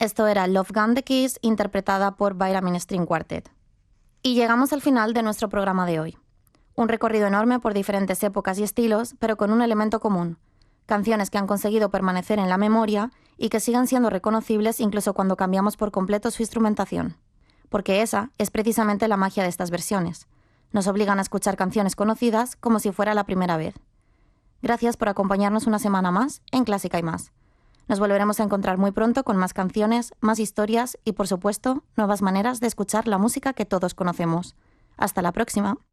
Esto era Love Gun the Kiss, interpretada por Bajramin String Quartet. Y llegamos al final de nuestro programa de hoy. Un recorrido enorme por diferentes épocas y estilos, pero con un elemento común. Canciones que han conseguido permanecer en la memoria y que sigan siendo reconocibles incluso cuando cambiamos por completo su instrumentación. Porque esa es precisamente la magia de estas versiones. Nos obligan a escuchar canciones conocidas como si fuera la primera vez. Gracias por acompañarnos una semana más en Clásica y Más. Nos volveremos a encontrar muy pronto con más canciones, más historias y, por supuesto, nuevas maneras de escuchar la música que todos conocemos. Hasta la próxima.